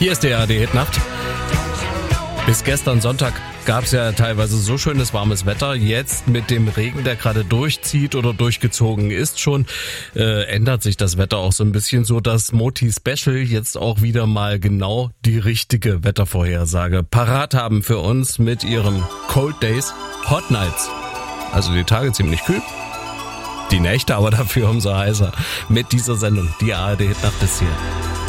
Hier ist die ARD-Hitnacht. Bis gestern Sonntag gab es ja teilweise so schönes warmes Wetter. Jetzt mit dem Regen, der gerade durchzieht oder durchgezogen ist schon, ändert sich das Wetter auch so ein bisschen, so dass Moti Special jetzt auch wieder mal genau die richtige Wettervorhersage parat haben für uns mit ihrem Cold Days, Hot Nights. Also die Tage ziemlich kühl, die Nächte aber dafür umso heißer. Mit dieser Sendung, die ARD-Hitnacht ist hier.